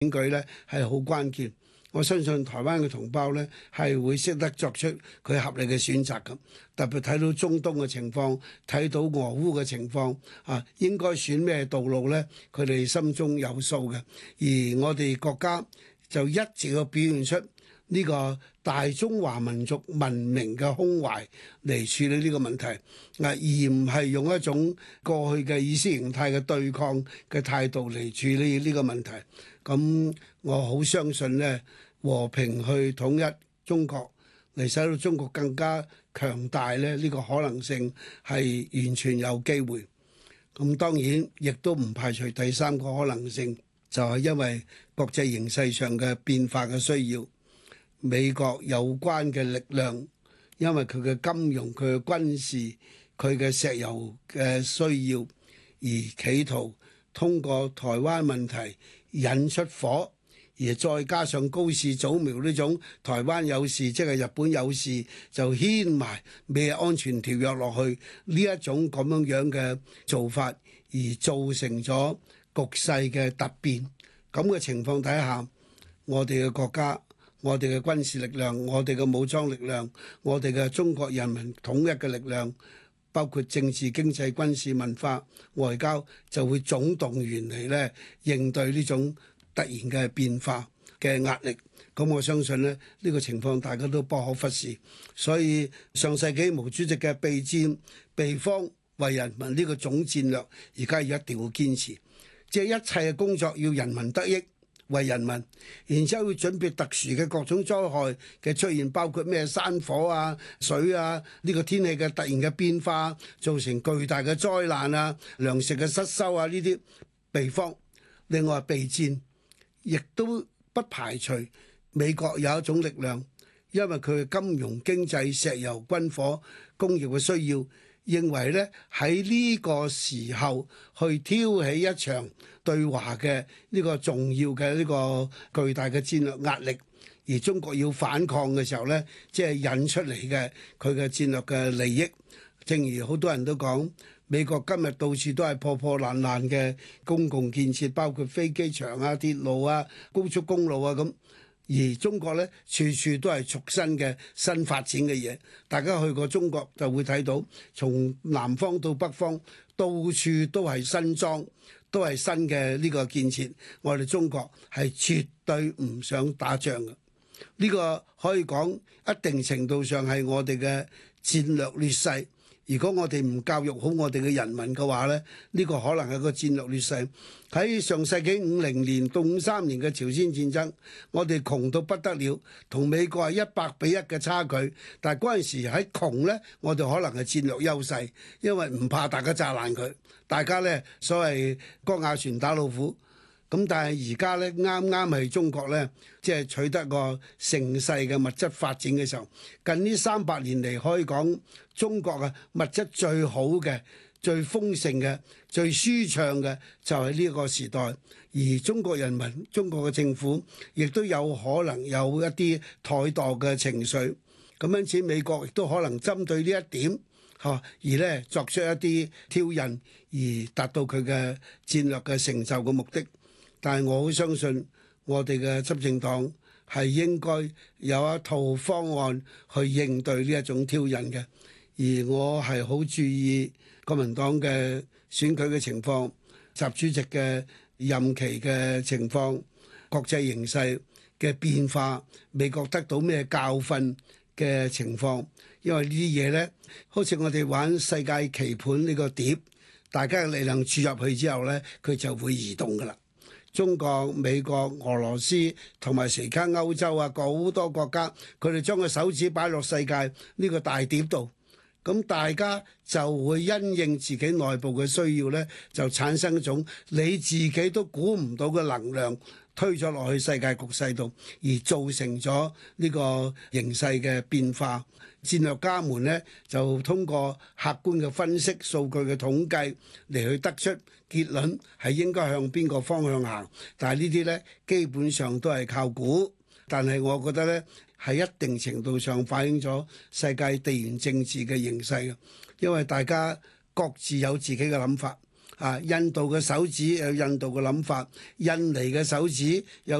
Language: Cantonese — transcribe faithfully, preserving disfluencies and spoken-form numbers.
選舉咧係好關鍵。我相信台灣嘅同胞咧係會識得作出佢合理嘅選擇咁。特別睇到中東嘅情況，睇到俄烏嘅情況啊，應該選咩道路咧？佢哋心中有數嘅。而我哋國家就一直要表現出呢個大中華民族文明嘅胸懷嚟處理呢個問題，啊，而唔係用一種過去嘅意識形態嘅對抗嘅態度嚟處理呢個問題。咁我好相信咧，和平去統一中國，嚟使到中國更加強大咧，呢個可能性係完全有機會。咁當然亦都唔排除第三個可能性，就係因為國際形勢上嘅變化嘅需要。美國有關嘅力量，因為佢嘅金融、佢嘅軍事、佢嘅石油嘅需要，而企圖通過台灣問題引出火，而再加上高市早苗呢種台灣有事即係日本有事，就牽埋美日安全條約落去呢一種咁樣樣嘅做法，而造成咗局勢嘅突變。咁嘅情況底下，我哋嘅國家，我哋嘅軍事力量，我哋嘅武裝力量，我哋嘅中國人民統一嘅力量，包括政治、經濟、軍事、文化、外交，就會總動員嚟咧應對呢種突然嘅變化嘅壓力。咁我相信咧，呢個情況大家都不可忽視。所以上世紀毛主席嘅備戰、備荒、為人民呢個總戰略，而家要一定要堅持，即係一切嘅工作要人民得益。為人民，然之後要準備特殊嘅各種災害嘅出現，包括咩山火啊、水啊，呢個天氣嘅突然嘅變化，造成巨大嘅災難啊、糧食嘅失收啊，呢啲備荒。另外備戰，亦都不排除美國有一種力量，因為佢嘅金融、經濟、石油、軍火、工業嘅需要，認為咧喺呢個時候去挑起一場對華嘅呢個重要嘅呢個巨大嘅戰略壓力，而中國要反抗嘅時候咧，即係引出嚟嘅佢嘅戰略嘅利益。正如好多人都講，美國今日到處都係破破爛爛嘅公共建設，包括飛機場啊、鐵路啊、高速公路啊咁。而中國咧，處處都係促新嘅新發展嘅嘢。大家去過中國就會睇到，從南方到北方，到處都係新莊，都係新嘅呢個建設。我哋中國係絕對唔想打仗嘅。呢個可以講一定程度上係我哋嘅戰略劣勢。如果我哋唔教育好我哋嘅人民嘅話咧，呢個可能係個戰略劣勢。喺上世紀五零年到五三年嘅朝鮮戰爭，我哋窮到不得了，同美國係一百比一嘅差距。但係嗰陣時喺窮咧，我哋可能係戰略優勢，因為唔怕大家炸爛佢，大家咧所謂缸瓦船打老虎。咁但係而家咧，啱啱係中國咧，即係取得個盛世嘅物質發展嘅時候。近呢三百年嚟，可以講中國嘅物質最好嘅、最豐盛嘅、最舒暢嘅就係呢個時代。而中國人民、中國嘅政府亦都有可能有一啲怠惰嘅情緒。咁因此美國亦都可能針對呢一點嚇，而咧作出一啲挑釁，而達到佢嘅戰略嘅成就嘅目的。但係我好相信我哋嘅執政黨係應該有一套方案去應對呢一種挑釁嘅，而我係好注意國民黨嘅選舉嘅情況、習主席嘅任期嘅情況、國際形勢嘅變化、美國得到咩教訓嘅情況。因為呢啲嘢呢，好似我哋玩世界棋盤呢個碟，大家嘅力量注入去之後呢，佢就會移動㗎喇。中國、美國、俄羅斯同埋其他歐洲啊，好多國家，佢哋將個手指擺落世界呢個大碟度，咁大家就會因應自己內部嘅需要呢，就產生一種你自己都估唔到嘅能量推咗落去世界局勢度，而造成咗呢個形勢嘅變化。戰略家們呢，就通過客觀嘅分析、數據嘅統計嚟去得出結論，係應該向邊個方向行。但係呢啲呢，基本上都係靠估。但係我覺得呢，係一定程度上反映咗世界地緣政治嘅形勢嘅，因為大家各自有自己嘅諗法。 啊，印度嘅手指有印度嘅諗法，印尼嘅手指有